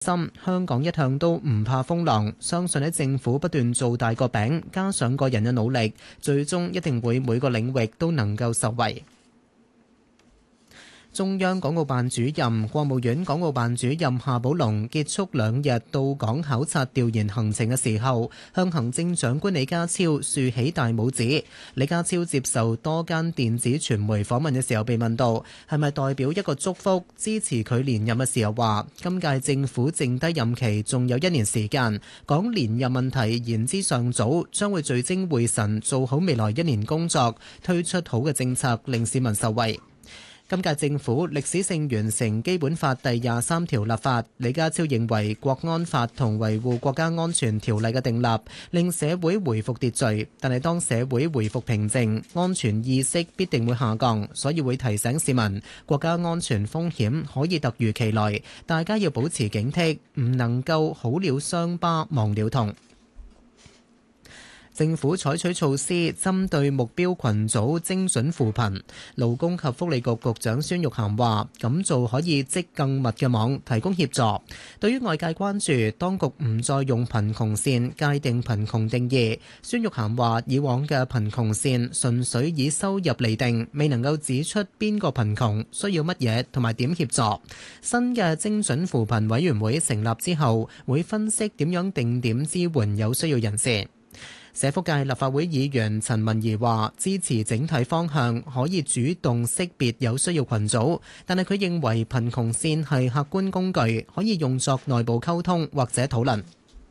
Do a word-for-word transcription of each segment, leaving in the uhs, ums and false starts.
心香港一向都唔怕風浪，相信喺政府不斷做大個餅，加上個人嘅努力，最終一定會每個領域都能夠受惠。中央港澳辦主任、國務院港澳辦主任夏寶龍結束兩日到港考察調研行程嘅時候，向行政長官李家超豎起大拇指。李家超接受多間電子傳媒訪問嘅時候，被問到係咪代表一個祝福，支持佢連任嘅時候，話今屆政府剩低任期仲有一年時間，講連任問題言之尚早，將會聚精會神做好未來一年工作，推出好嘅政策，令市民受惠。今屆政府歷史性完成基本法第廿三條立法，李家超認為國安法同維護國家安全條例嘅訂立令社會回復秩序，但係當社會回復平靜，安全意識必定會下降，所以會提醒市民國家安全風險可以突如其來，大家要保持警惕，唔能夠好了傷疤忘了痛。政府採取措施針對目標群組精準扶貧，勞工及福利局局長孫玉菡話：咁做可以織更密嘅網，提供協助。對於外界關注當局唔再用貧窮線界定貧窮定義，孫玉菡話：以往嘅貧窮線純粹以收入釐定，未能夠指出邊個貧窮需要乜嘢同埋點協助。新嘅精準扶貧委員會成立之後，會分析點樣定點支援有需要人士。社福界立法會議員陳文儀話：支持整體方向，可以主動識別有需要群組，但係佢認為貧窮線係客觀工具，可以用作內部溝通或者討論。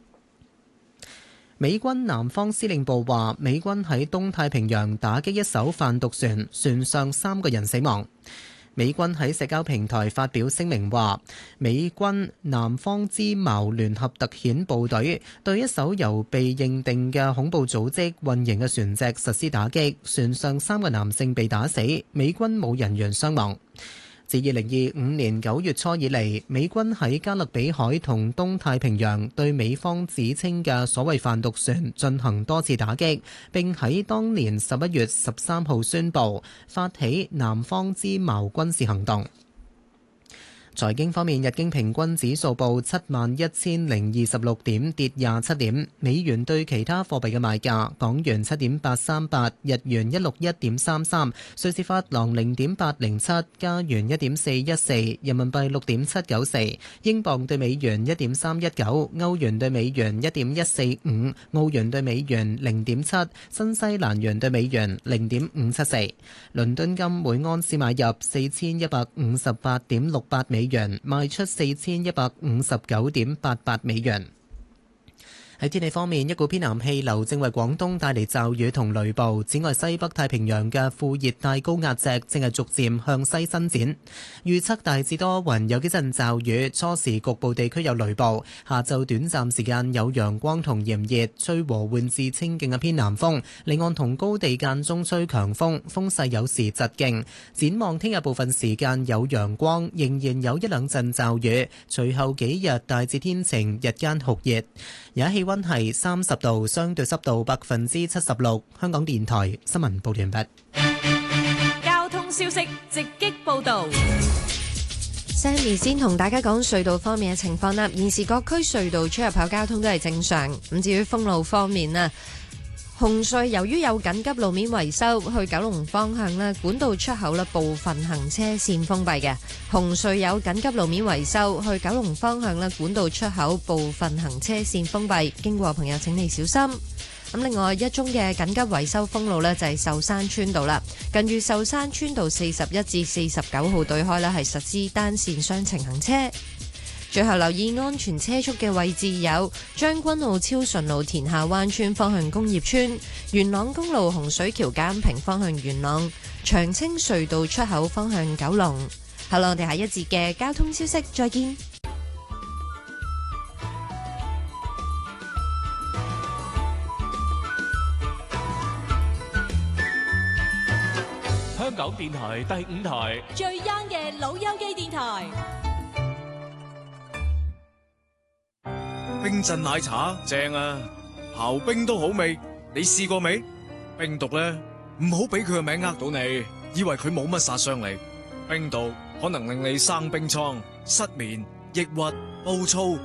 美軍南方司令部話，美軍喺東太平洋打擊一艘販毒船，船上三個人死亡。美軍喺社交平台發表聲明話，美軍南方之矛聯合特遣部隊對一艘由被認定嘅恐怖組織運營嘅船隻實施打擊，船上三個男性被打死，美軍冇人員傷亡。自二零二五年九月初以嚟，美軍喺加勒比海同東太平洋對美方指稱嘅所謂販毒船進行多次打擊，並喺當年十一月十三號宣布發起南方之矛軍事行動。財經方面，日經平均指數報七萬一千零二十六點，跌廿七點。美元對其他貨幣嘅賣價：港元七點八三八，日元一六一點三三，瑞士法郎零點八零七，加元一點四一四，人民幣六點七九四，英鎊對美元一點三一九，歐元對美元一點一四五，澳元對美元零點七，新西蘭元對美元零點五七四。倫敦金每安士買入四千一百五十八點六八美元，賣出四千一百五十九點八八美元。喺天氣方面，一股偏南氣流正為廣東帶嚟驟雨同雷暴。此外，西北太平洋嘅副熱帶高壓脊正係逐漸向西伸展。預測大致多雲，有幾陣驟雨，初時局部地區有雷暴。下晝短暫時間有陽光同炎熱，吹和緩至清勁嘅偏南風。離岸同高地間中吹強風，風勢有時疾勁。展望聽日部分時間有陽光，仍然有一兩陣驟雨。隨後幾日大致天晴，日間酷熱。而家氣溫係三十度，相對濕度百分之七十六。香港電台新聞報完畢。 交通消息直擊報道。 Sammy 先同大家講隧道方面嘅情況啦。現時各區隧道出入口交通都係正常。咁至於封路方面啊，紅隧由於有緊急路面維修，去九龍方向咧，管道出口咧部分行車線封閉嘅。紅隧有緊急路面維修，去九龍方向咧，管道出口部分行車線封閉，經過朋友請你小心。咁另外一宗嘅緊急維修封路咧，就係壽山村道啦。近住壽山村道四十一至四十九號對開咧，係實施單線雙程行車。最後留意安全車速嘅位置有將軍澳超順路田下灣村方向工業村、元朗公路洪水橋監平方向元朗、長青隧道出口方向九龍。好啦，我哋下一節嘅交通消息再見。 香港電台第五台最 young 嘅老友記電台。 冰鎮奶茶正啊，刨冰都好味，你試過未？冰毒咧，唔好俾佢個名呃到你，以為佢冇乜殺傷力。冰毒可能令你生冰瘡、失眠、抑鬱、暴躁。